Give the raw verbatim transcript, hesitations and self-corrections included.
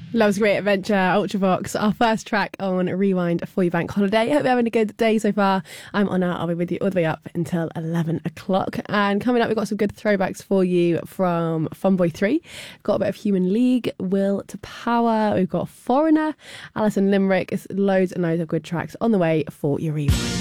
Loves Great Adventure, Ultravox, our first track on Rewind for your bank holiday. Hope you're having a good day so far. I'm Anna, I'll be with you all the way up until eleven o'clock. And coming up, we've got some good throwbacks for you from Funboy three. We've got a bit of Human League, Will to Power, we've got Foreigner, Alison Limerick. It's loads and loads of good tracks on the way for your Rewind.